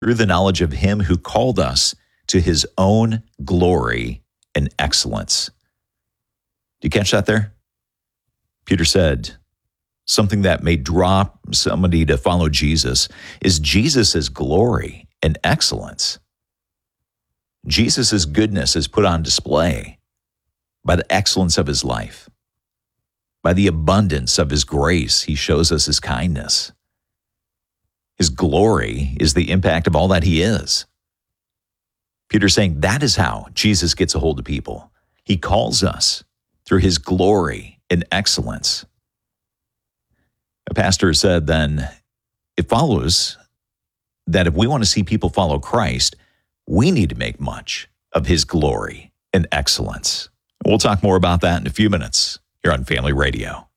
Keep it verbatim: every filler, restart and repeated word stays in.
through the knowledge of him who called us to his own glory and excellence. Do you catch that there? Peter said, something that may draw somebody to follow Jesus is Jesus' glory and excellence. Jesus' goodness is put on display by the excellence of his life. By the abundance of his grace, he shows us his kindness. His glory is the impact of all that he is. Peter's saying that is how Jesus gets a hold of people. He calls us through his glory and excellence. A pastor said then, it follows that if we want to see people follow Christ, we need to make much of his glory and excellence. We'll talk more about that in a few minutes here on Family Radio.